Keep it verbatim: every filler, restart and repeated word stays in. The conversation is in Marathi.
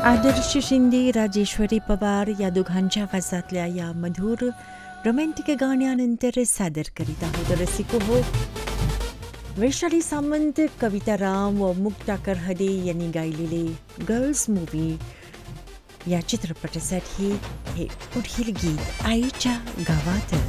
आदर्श शिंदे, राजेश्वरी पवार या दोघांच्या आवाजातल्या या मधुर रोमॅन्टिक गाण्यानंतर सादर करीत आहोत रसिको हो. वैशाली सामंत, कविता राम व मुक्ता करहदे यांनी गायलेले गर्ल्स मूवी या चित्रपटासाठी हे पुढील गीत आईच्या गावात.